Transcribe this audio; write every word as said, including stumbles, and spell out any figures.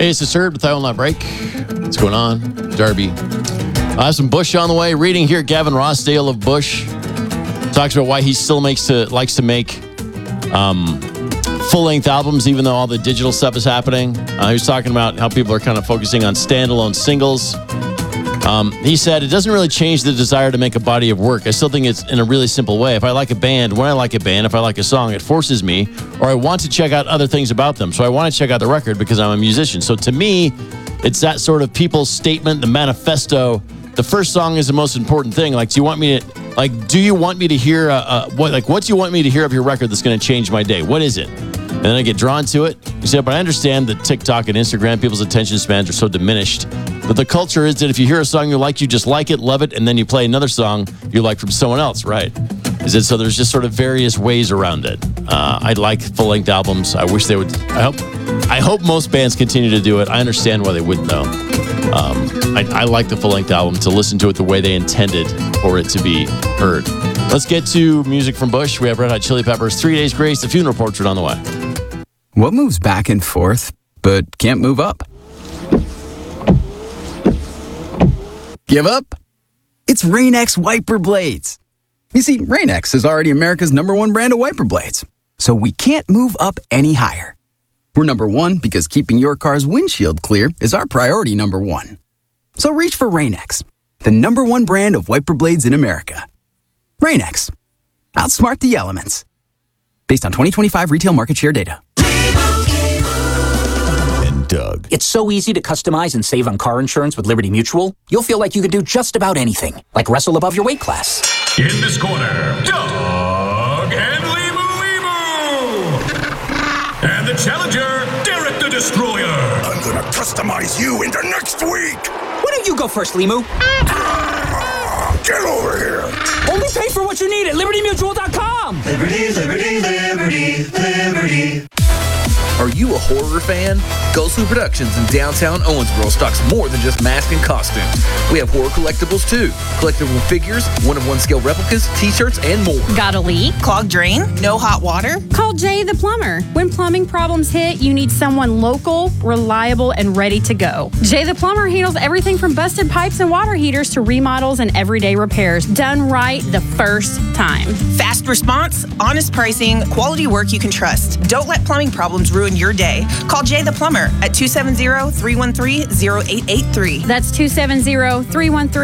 Hey, it's the third with I Will Not Break. What's going on? Darby. I have some Bush on the way. Reading here, Gavin Rossdale of Bush talks about why he still makes to likes to make um, full-length albums, even though all the digital stuff is happening. Uh, he was talking about how people are kind of focusing on standalone singles. Um, he said, it doesn't really change the desire to make a body of work. I still think it's in a really simple way. If I like a band, when I like a band, if I like a song, it forces me, or I want to check out other things about them. So I want to check out the record because I'm a musician. So to me, it's that sort of people's statement, the manifesto. The first song is the most important thing. Like, do you want me to, like, do you want me to hear, uh, uh, what, like, what do you want me to hear of your record that's going to change my day? What is it? And then I get drawn to it. You said, but I understand that TikTok and Instagram, people's attention spans are so diminished. But the culture is that if you hear a song you like, you just like it, love it, and then you play another song you like from someone else, right? Is it so? There's just sort of various ways around it. Uh, I like full-length albums. I wish they would. I hope. I hope most bands continue to do it. I understand why they wouldn't, though. Um, I, I like the full-length album to listen to it the way they intended for it to be heard. Let's get to music from Bush. We have Red Hot Chili Peppers, Three Days Grace, the Funeral Portrait on the way. What moves back and forth, but can't move up? Give up? It's Rain-X wiper blades. You see, Rain-X is already America's number one brand of wiper blades, so we can't move up any higher. We're number one because keeping your car's windshield clear is our priority number one. So reach for Rain-X, the number one brand of wiper blades in America. Rain-X. Outsmart the elements. Based on twenty twenty-five retail market share data. Doug. It's so easy to customize and save on car insurance with Liberty Mutual. You'll feel like you can do just about anything, like wrestle above your weight class. In this corner, Doug and Limu Limu. And the challenger, Derek the Destroyer. I'm gonna customize you into next week. Why don't you go first, Limu? Get over here. Only pay for what you need at liberty mutual dot com. Liberty, liberty, liberty, liberty. Are you a horror fan? Ghostly Productions in downtown Owensboro stocks more than just masks and costumes. We have horror collectibles too. Collectible figures, one-of-one scale replicas, t-shirts, and more. Got a leak? Clogged drain? No hot water? Call Jay the Plumber. When plumbing problems hit, you need someone local, reliable, and ready to go. Jay the Plumber handles everything from busted pipes and water heaters to remodels and everyday repairs. Done right the first time. Fast response, honest pricing, quality work you can trust. Don't let plumbing problems ruin your day. Call Jay the Plumber at two seven zero, three one three, zero eight eight three. That's two seven zero, three one three